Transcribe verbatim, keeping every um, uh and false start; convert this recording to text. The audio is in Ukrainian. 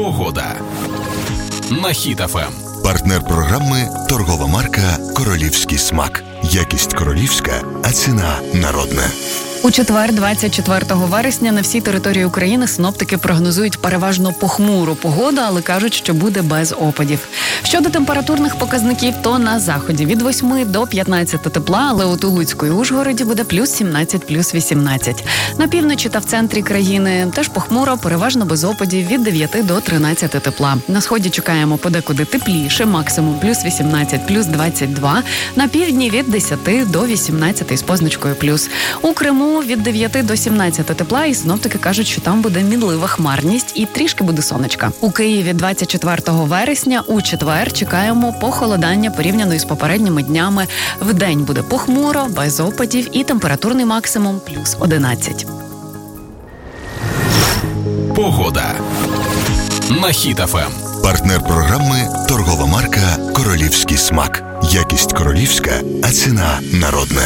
Погода на Хіт еф ем. Партнер програми – торгова марка «Королівський смак». Якість королівська, а ціна народна. У четвер, двадцять четвертого вересня, на всій території України синоптики прогнозують переважно похмуру погоду, але кажуть, що буде без опадів. Щодо температурних показників, то на заході від восьми до п'ятнадцяти тепла, але у Луцьку і Ужгороді буде плюс сімнадцять, плюс вісімнадцять. На півночі та в центрі країни теж похмуро, переважно без опадів від дев'яти до тринадцяти тепла. На сході чекаємо подекуди тепліше, максимум плюс вісімнадцять, плюс двадцять два. На півдні від десяти до вісімнадцяти з позначкою плюс. У Криму від дев'яти до сімнадцяти тепла, і синоптики кажуть, що там буде мінлива хмарність і трішки буде сонечка. У Києві двадцять четвертого вересня у четвер чекаємо похолодання порівняно із попередніми днями. Вдень буде похмуро, без опадів і температурний максимум плюс одинадцять. Погода на Хіт еф ем. Партнер програми – торгова марка «Королівський смак». Якість королівська, а ціна народна.